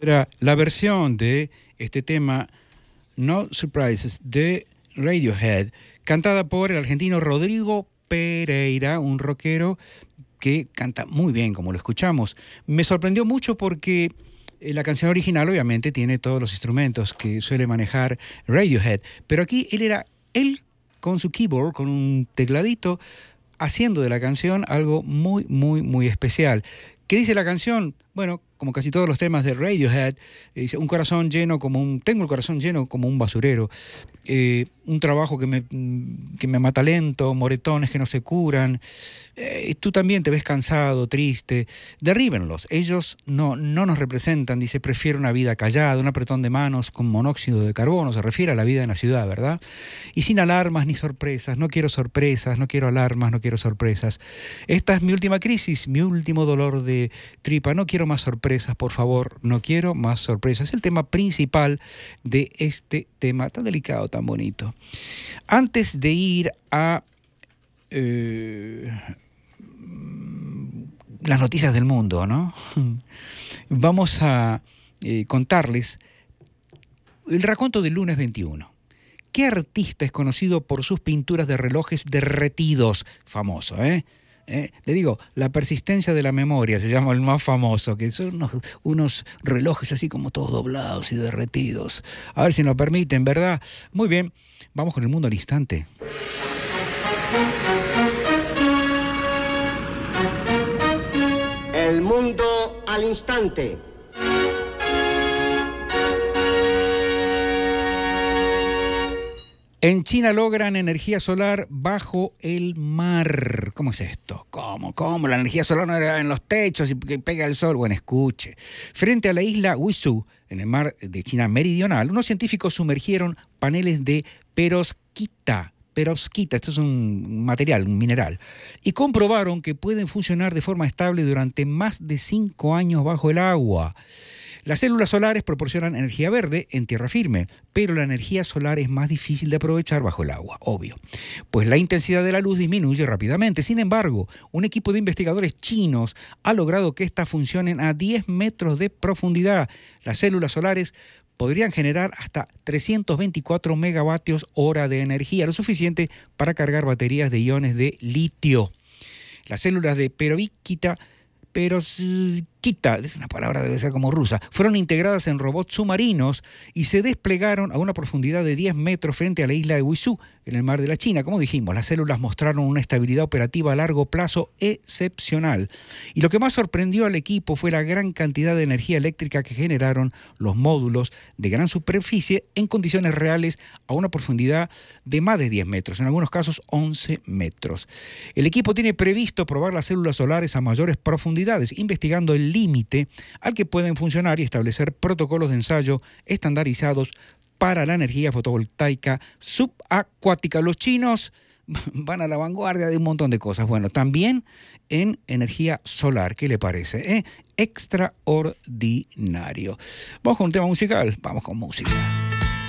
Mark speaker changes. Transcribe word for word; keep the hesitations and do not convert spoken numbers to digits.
Speaker 1: Era la versión de este tema No Surprises de Radiohead, cantada por el argentino Rodrigo Pereira, un rockero que canta muy bien, como lo escuchamos. Me sorprendió mucho porque la canción original obviamente tiene todos los instrumentos que suele manejar Radiohead, pero aquí él era él con su keyboard, con un tecladito, haciendo de la canción algo muy, muy, muy especial. ¿Qué dice la canción? Bueno, como casi todos los temas de Radiohead, dice, un corazón lleno como un... Tengo el corazón lleno como un basurero. Eh, un trabajo que me, que me mata lento, moretones que no se curan. Eh, tú también te ves cansado, triste. Derríbenlos. Ellos no, no nos representan. Dice, prefiero una vida callada, un apretón de manos con monóxido de carbono. Se refiere a la vida en la ciudad, ¿verdad? Y sin alarmas ni sorpresas. No quiero sorpresas, no quiero alarmas, no quiero sorpresas. Esta es mi última crisis, mi último dolor de tripa. No quiero más sorpresas, por favor. No quiero más sorpresas. Es el tema principal de este tema tan delicado, tan bonito. Antes de ir a eh, las noticias del mundo, ¿no? Vamos a eh, contarles el raconto del lunes veintiuno. ¿Qué artista es conocido por sus pinturas de relojes derretidos? Famoso, ¿eh? ¿Eh? Le digo, la persistencia de la memoria se llama el más famoso, que son unos, unos relojes así como todos doblados y derretidos. A ver si nos permiten, ¿verdad? Muy bien, vamos con el mundo al instante.
Speaker 2: El mundo al instante.
Speaker 1: En China logran energía solar bajo el mar. ¿Cómo es esto? ¿Cómo? ¿Cómo? La energía solar no era en los techos y que pega el sol. Bueno, escuche. Frente a la isla Guizhou, en el mar de China meridional, unos científicos sumergieron paneles de perovskita. Perovskita, esto es un material, un mineral, y comprobaron que pueden funcionar de forma estable durante más de cinco años bajo el agua. Las células solares proporcionan energía verde en tierra firme, pero la energía solar es más difícil de aprovechar bajo el agua, obvio, pues la intensidad de la luz disminuye rápidamente. Sin embargo, un equipo de investigadores chinos ha logrado que éstas funcionen a diez metros de profundidad. Las células solares podrían generar hasta trescientos veinticuatro megavatios hora de energía, lo suficiente para cargar baterías de iones de litio. Las células de perovskita Perovskita, es una palabra, debe ser como rusa, fueron integradas en robots submarinos y se desplegaron a una profundidad de diez metros frente a la isla de Guizhou, en el mar de la China. Como dijimos, las células mostraron una estabilidad operativa a largo plazo excepcional. Y lo que más sorprendió al equipo fue la gran cantidad de energía eléctrica que generaron los módulos de gran superficie en condiciones reales a una profundidad de más de diez metros, en algunos casos once metros. El equipo tiene previsto probar las células solares a mayores profundidades, investigando el límite al que pueden funcionar y establecer protocolos de ensayo estandarizados para la energía fotovoltaica subacuática. Los chinos van a la vanguardia de un montón de cosas. Bueno, también en energía solar. ¿Qué le parece? ¿Eh? Extraordinario. Vamos con un tema musical. Vamos con música.